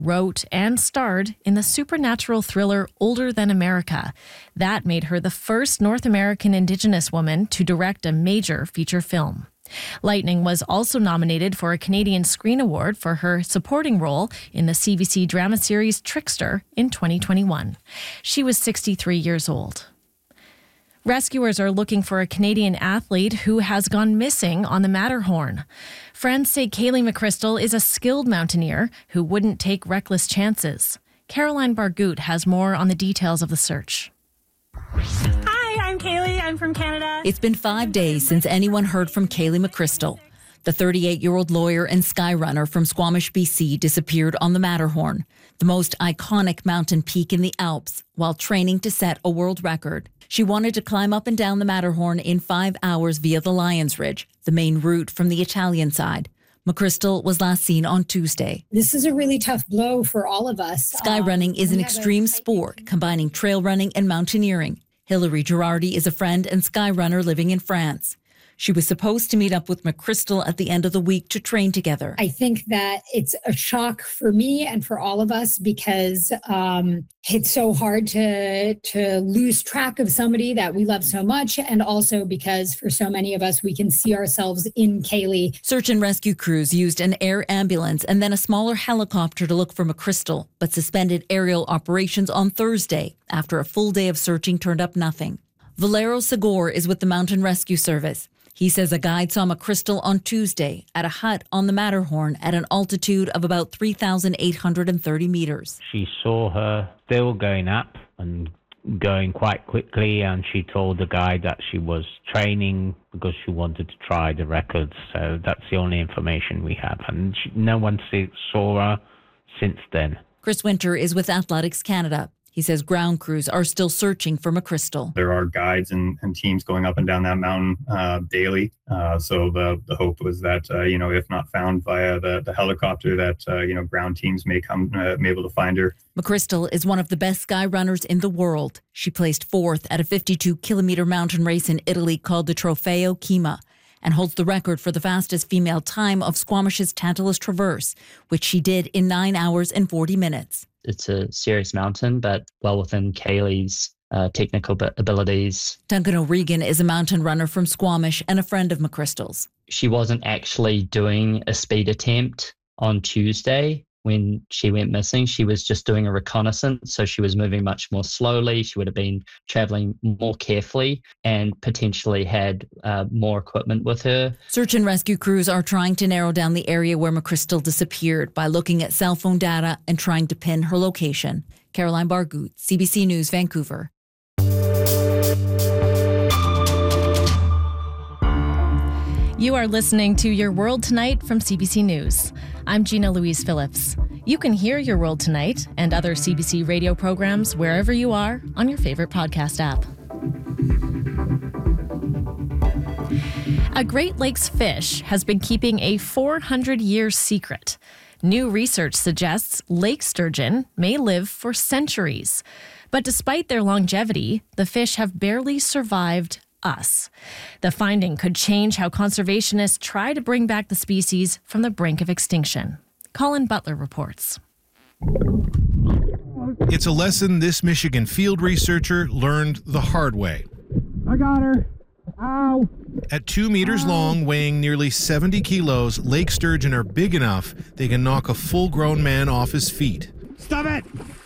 wrote, and starred in the supernatural thriller Older Than America. That made her the first North American Indigenous woman to direct a major feature film. Lightning was also nominated for a Canadian Screen Award for her supporting role in the CBC drama series Trickster in 2021. She was 63 years old. Rescuers are looking for a Canadian athlete who has gone missing on the Matterhorn. Friends say Kaylee McChrystal is a skilled mountaineer who wouldn't take reckless chances. Caroline Bargout has more on the details of the search. Hi, I'm Kaylee. I'm from Canada. It's been 5 days since anyone heard from Kaylee McChrystal. The 38-year-old lawyer and skyrunner from Squamish, BC, disappeared on the Matterhorn, the most iconic mountain peak in the Alps, while training to set a world record. She wanted to climb up and down the Matterhorn in 5 hours via the Lions Ridge, the main route from the Italian side. McChrystal was last seen on Tuesday. This is a really tough blow for all of us. Skyrunning is an extreme sport, combining trail running and mountaineering. Hilary Girardi is a friend and skyrunner living in France. She was supposed to meet up with McChrystal at the end of the week to train together. I think that it's a shock for me and for all of us because it's so hard to lose track of somebody that we love so much, and also because for so many of us, we can see ourselves in Kaylee. Search and rescue crews used an air ambulance and then a smaller helicopter to look for McChrystal, but suspended aerial operations on Thursday after a full day of searching turned up nothing. Valero Segor is with the Mountain Rescue Service. He says a guide saw McChrystal on Tuesday at a hut on the Matterhorn at an altitude of about 3,830 meters. She saw her still going up and going quite quickly, and she told the guide that she was training because she wanted to try the records. So that's the only information we have, and no one saw her since then. Chris Winter is with Athletics Canada. He says ground crews are still searching for McChrystal. There are guides and teams going up and down that mountain daily. So the hope was that, if not found via the helicopter, that, ground teams may be able to find her. McChrystal is one of the best sky runners in the world. She placed 4th at a 52-kilometer mountain race in Italy called the Trofeo Kima, and holds the record for the fastest female time of Squamish's Tantalus Traverse, which she did in 9 hours and 40 minutes. It's a serious mountain, but well within Kaylee's technical abilities. Duncan O'Regan is a mountain runner from Squamish and a friend of McChrystal's. She wasn't actually doing a speed attempt on Tuesday when she went missing. She was just doing a reconnaissance, so she was moving much more slowly. She would have been traveling more carefully and potentially had more equipment with her. Search and rescue crews are trying to narrow down the area where McChrystal disappeared by looking at cell phone data and trying to pin her location. Caroline Bargout, CBC News, Vancouver. You are listening to Your World Tonight from CBC News. I'm Gina Louise Phillips. You can hear Your World Tonight and other CBC radio programs wherever you are on your favorite podcast app. A Great Lakes fish has been keeping a 400-year secret. New research suggests lake sturgeon may live for centuries. But despite their longevity, the fish have barely survived us. The finding could change how conservationists try to bring back the species from the brink of extinction. Colin Butler reports. It's a lesson this Michigan field researcher learned the hard way. I got her. Ow. At 2 meters long, weighing nearly 70 kilos, lake sturgeon are big enough they can knock a full-grown man off his feet. Stop it!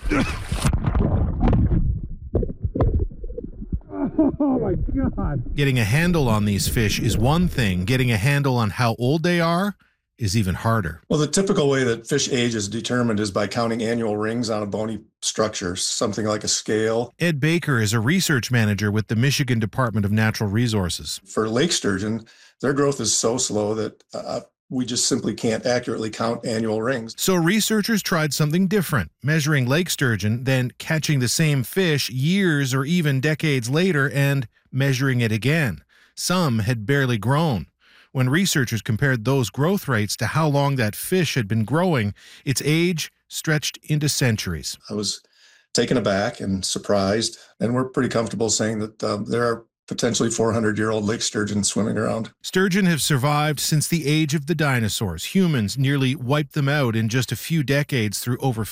Oh my God. Getting a handle on these fish is one thing. Getting a handle on how old they are is even harder. Well, the typical way that fish age is determined is by counting annual rings on a bony structure, something like a scale. Ed Baker is a research manager with the Michigan Department of Natural Resources. For lake sturgeon, their growth is so slow that we just simply can't accurately count annual rings. So researchers tried something different, measuring lake sturgeon, then catching the same fish years or even decades later and measuring it again. Some had barely grown. When researchers compared those growth rates to how long that fish had been growing, its age stretched into centuries. I was taken aback and surprised, and we're pretty comfortable saying that there are potentially 400-year-old lake sturgeon swimming around. Sturgeon have survived since the age of the dinosaurs. Humans nearly wiped them out in just a few decades through over